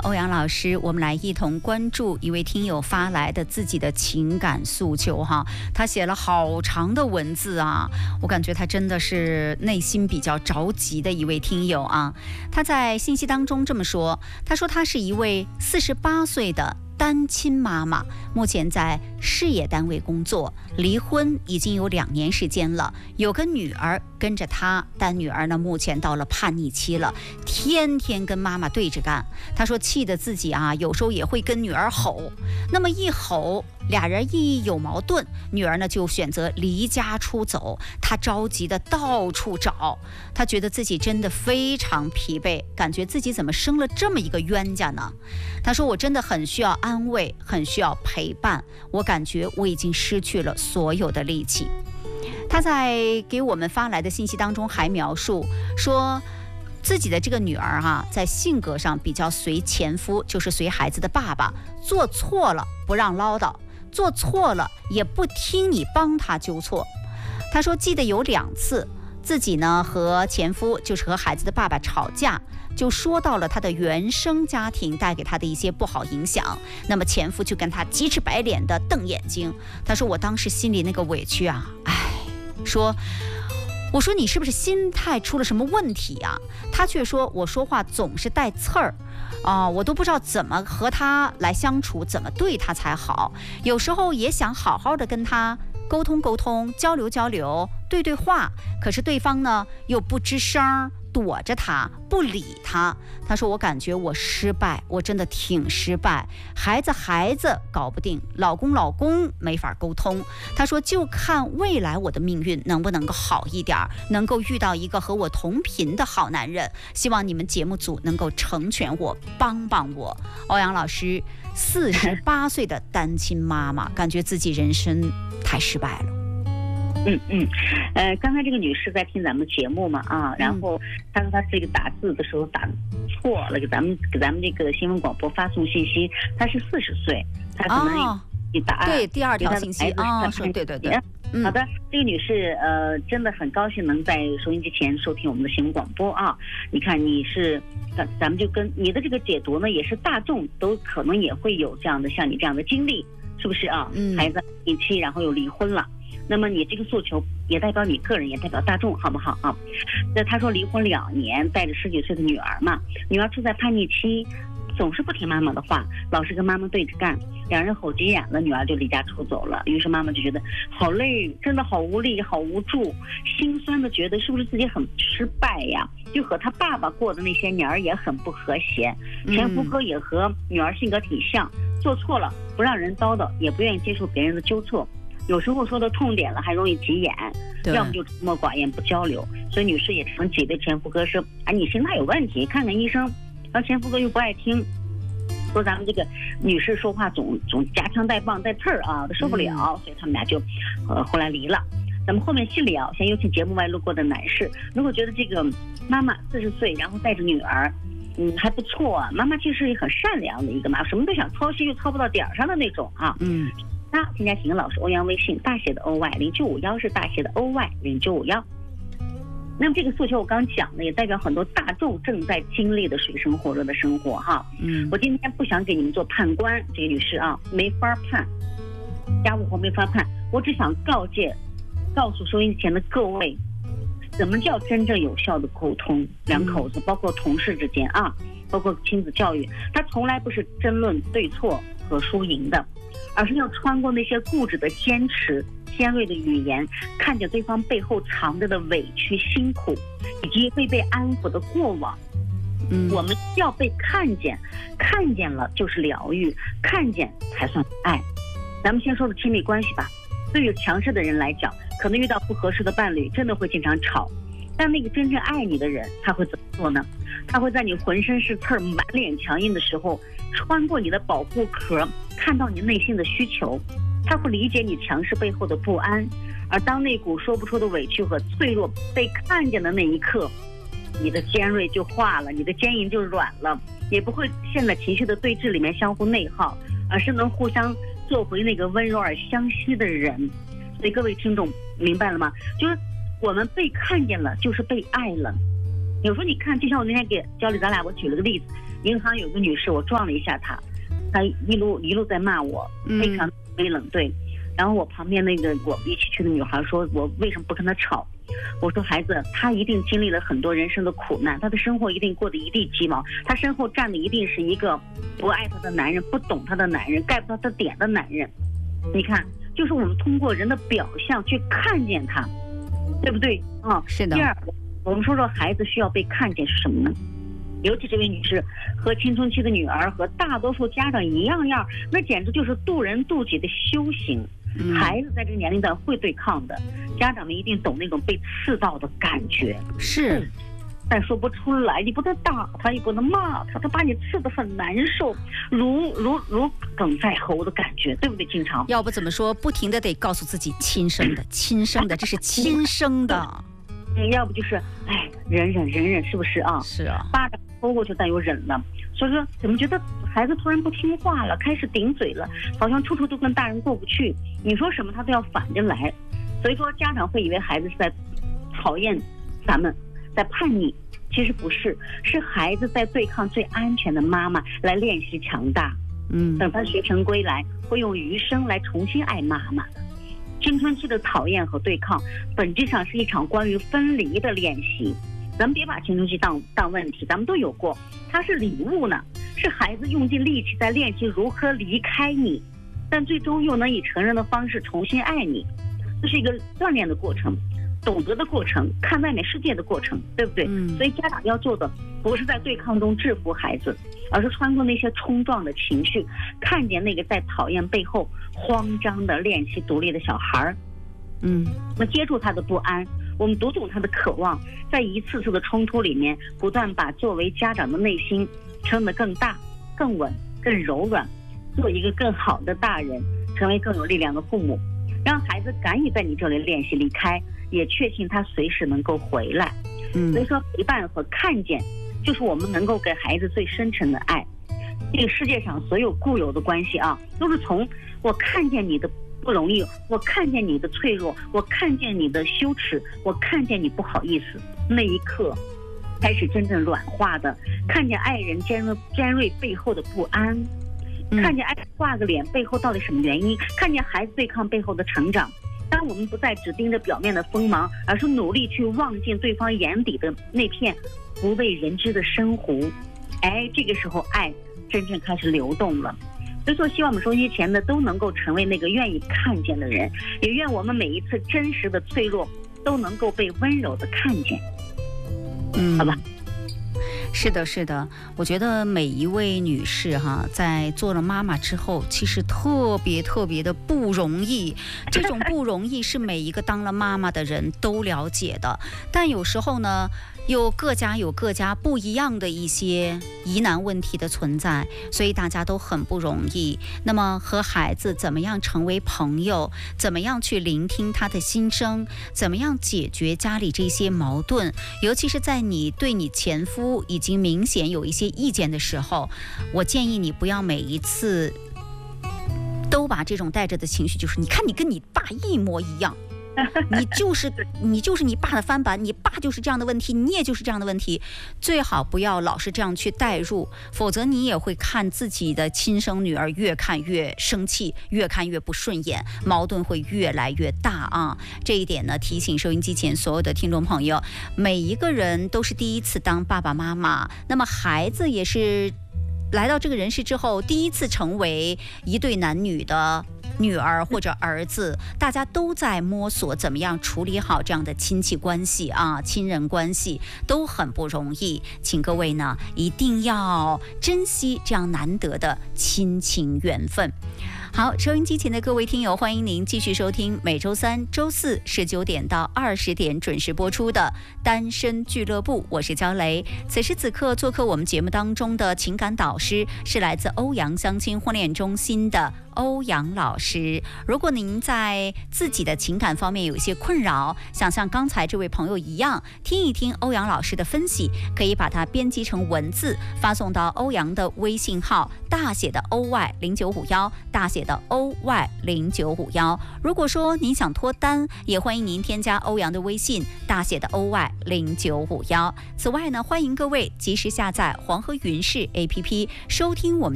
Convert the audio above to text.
欧阳老师，我们来一同关注一位听友发来的自己的情感诉求哈。他写了好长的文字啊，我感觉他真的是内心比较着急的一位听友啊。他在信息当中这么说，他说他是一位48岁的单亲妈妈，目前在事业单位工作，离婚已经有2年时间了，有个女儿跟着她，但女儿呢目前到了叛逆期了，天天跟妈妈对着干。她说气得自己啊，有时候也会跟女儿吼，那么一吼，俩人一有矛盾，女儿呢就选择离家出走，她着急的到处找，她觉得自己真的非常疲惫，感觉自己怎么生了这么一个冤家呢？她说我真的很需要安慰，很需要陪伴，我感觉我已经失去了所有的力气。她在给我们发来的信息当中还描述说，自己的这个女儿在性格上比较随前夫，就是随孩子的爸爸，做错了不让唠叨，做错了也不听你帮他纠错。她说记得有2次自己呢和前夫，就是和孩子的爸爸吵架，就说到了他的原生家庭带给他的一些不好影响，那么前夫就跟他急赤白脸的瞪眼睛。他说我当时心里那个委屈啊，我说你是不是心态出了什么问题啊？他却说我说话总是带刺儿我都不知道怎么和他来相处，怎么对他才好，有时候也想好好的跟他沟通沟通，交流交流，对话，可是对方呢又不吱声，躲着他，不理他。他说我感觉我失败，我真的挺失败，孩子搞不定，老公没法沟通。他说就看未来我的命运能不能够好一点，能够遇到一个和我同频的好男人，希望你们节目组能够成全我，帮帮我。欧阳老师48岁的单亲妈妈，感觉自己人生太失败了。 刚才这个女士在听咱们节目嘛然后她说她这个打字的时候打错了，给咱们这个新闻广播发送信息，她是40岁，她可能一答案、 对第2条信息说对。 好的，这个女士真的很高兴能在收音机前收听我们的新闻广播你看你是咱们就跟你的这个解读呢，也是大众都可能也会有这样的像你这样的经历，是不是孩子离妻然后又离婚了，那么你这个诉求也代表你个人，也代表大众，好不好那他说离婚2年，带着10几岁的女儿嘛，女儿处在叛逆期，总是不听妈妈的话，老是跟妈妈对着干，两人吼急眼了，女儿就离家出走了。于是妈妈就觉得好累，真的好无力，好无助，心酸的觉得是不是自己很失败呀？就和他爸爸过的那些年儿也很不和谐，前夫哥也和女儿性格挺像，做错了不让人叨叨，也不愿意接受别人的纠错，有时候说的痛点了还容易急眼，要么就沉默寡言不交流。所以女士也常挤兑前夫哥说你心态有问题，看看医生。然后前夫哥又不爱听，说咱们这个女士说话总夹枪带棒带刺儿都受不了，所以他们俩就后来离了。咱们后面细聊，先有请节目外路过的男士，如果觉得这个妈妈40岁，然后带着女儿还不错妈妈其实也很善良的一个妈，什么都想操心又操不到点儿上的那种那添加秦老师欧阳微信大写的 OY0951是大写的 OY0951。那么这个诉求我刚讲了，也代表很多大众正在经历的水深火热的生活我今天不想给你们做判官，这个女士没法判，家务活没法判，我只想告诉收音机前的各位，怎么叫真正有效的沟通，两口子包括同事之间包括亲子教育，它从来不是争论对错和输赢的，而是要穿过那些固执的坚持，尖锐的语言，看见对方背后藏着的委屈辛苦，以及未被安抚的过往。我们要被看见，看见了就是疗愈，看见才算爱。咱们先说说亲密关系吧。对于强势的人来讲，可能遇到不合适的伴侣真的会经常吵，但那个真正爱你的人他会怎么做呢？他会在你浑身是刺儿满脸强硬的时候，穿过你的保护壳，看到你内心的需求，他会理解你强势背后的不安，而当那股说不出的委屈和脆弱被看见的那一刻，你的尖锐就化了，你的坚硬就软了，也不会陷在情绪的对峙里面相互内耗，而是能互相做回那个温柔而相惜的人。所以各位听众明白了吗？就是我们被看见了就是被爱了。有时候你看，就像我那天给教里咱俩我举了个例子， 银行有个女士，我撞了一下她，她一路在骂我，非常微冷对。然后我旁边那个我一起去的女孩说，我为什么不跟她吵？我说孩子，她一定经历了很多人生的苦难，她的生活一定过得一地鸡毛，她身后站的一定是一个不爱她的男人，不懂她的男人，盖不到她点的男人。你看，就是我们通过人的表象去看见他，对不对？ 是的。 第二，我们说孩子需要被看见是什么呢？尤其这位女士和青春期的女儿和大多数家长一样，那简直就是渡人渡己的修行。孩子在这个年龄段会对抗的，家长们一定懂那种被刺到的感觉。 是。 但说不出来，你不能打他，也不能骂他，他把你刺得很难受，如鲠在喉的感觉，对不对？经常要不怎么说，不停的得告诉自己亲生的，亲生的，这是亲生的。 要不就是忍，是不是啊？ 是啊， 巴掌抽过去，但又忍了。所以说，怎么觉得孩子突然不听话了，开始顶嘴了，好像处处都跟大人过不去，你说什么他都要反着来。所以说，家长会以为孩子是在讨厌咱们，在叛逆，其实不是，是孩子在对抗最安全的妈妈，来练习强大。等他学成归来，会用余生来重新爱妈妈的。青春期的讨厌和对抗，本质上是一场关于分离的练习。咱们别把青春期当问题，咱们都有过，它是礼物呢，是孩子用尽力气在练习如何离开你，但最终又能以成人的方式重新爱你。这是一个锻炼的过程，懂得的过程，看外面世界的过程，对不对？所以家长要做的不是在对抗中制服孩子，而是穿过那些冲撞的情绪，看见那个在讨厌背后慌张的练习独立的小孩。我们接住他的不安，我们读懂他的渴望，在一次次的冲突里面，不断把作为家长的内心撑得更大、更稳、更柔软，做一个更好的大人，成为更有力量的父母，让孩子敢于在你这里练习离开，也确信他随时能够回来。所以说，陪伴和看见，就是我们能够给孩子最深沉的爱。这个世界上所有固有的关系都是从我看见你的不容易，我看见你的脆弱，我看见你的羞耻，我看见你不好意思，那一刻开始真正软化的，看见爱人尖锐背后的不安，看见爱挂个脸背后到底什么原因，看见孩子对抗背后的成长。当我们不再只盯着表面的锋芒，而是努力去望进对方眼底的那片不为人知的深湖，这个时候爱真正开始流动了。所以说，希望我们收音机前的都能够成为那个愿意看见的人，也愿我们每一次真实的脆弱都能够被温柔的看见。好吧。 是的，是的，我觉得每一位女士在做了妈妈之后，其实特别的不容易。这种不容易是每一个当了妈妈的人都了解的，但有时候呢，有各家不一样的一些疑难问题的存在，所以大家都很不容易。那么和孩子怎么样成为朋友，怎么样去聆听他的心声，怎么样解决家里这些矛盾，尤其是在你对你前夫已经明显有一些意见的时候，我建议你不要每一次都把这种带着的情绪，就是你看你跟你爸一模一样，你就是你爸的翻版，你爸就是这样的问题，你也就是这样的问题，最好不要老是这样去带入，否则你也会看自己的亲生女儿越看越生气，越看越不顺眼，矛盾会越来越大这一点呢，提醒收音机前所有的听众朋友，每一个人都是第一次当爸爸妈妈，那么孩子也是来到这个人世之后第一次成为一对男女的女儿或者儿子，大家都在摸索怎么样处理好这样的亲戚关系亲人关系都很不容易，请各位呢一定要珍惜这样难得的亲情缘分。好，收音机前的各位听友，欢迎您继续收听每周三、周四19点到20点准时播出的单身俱乐部，我是焦雷。此时此刻做客我们节目当中的情感导师是来自欧阳相亲婚恋中心的欧阳老师。 师。如果您在自己的情感方面有一些困扰，想像刚才这位朋友一样，听一听欧阳老师的分析，可以把它编辑成文字，发送到欧阳的微信号，大写的 OY0951，大写的 OY0951。如果说您想脱单，也欢迎您添加欧阳的微信，大写的 OY0951。此外呢，欢迎各位及时下载黄河云视 APP， 收听我们